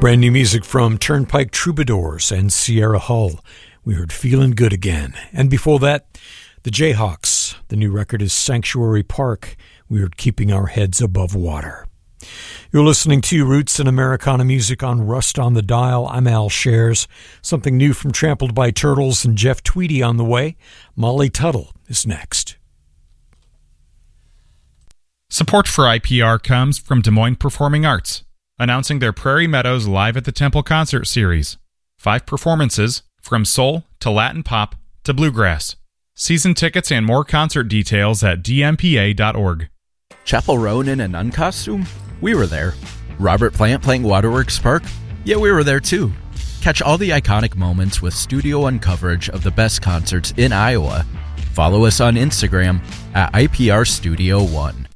Brand new music from Turnpike Troubadours and Sierra Hull. We heard Feelin' Good Again. And before that, the Jayhawks. The new record is Sanctuary Park. We heard Keeping Our Heads Above Water. You're listening to Roots in Americana Music on Rust on the Dial. I'm Al Shares. Something new from Trampled by Turtles and Jeff Tweedy on the way. Molly Tuttle is next. Support for IPR comes from Des Moines Performing Arts, announcing their Prairie Meadows Live at the Temple concert series. 5 performances, from soul to Latin pop to bluegrass. Season tickets and more concert details at dmpa.org. Chapel Roan in a nun costume? We were there. Robert Plant playing Waterworks Park? Yeah, we were there too. Catch all the iconic moments with Studio One coverage of the best concerts in Iowa. Follow us on Instagram at IPR Studio One.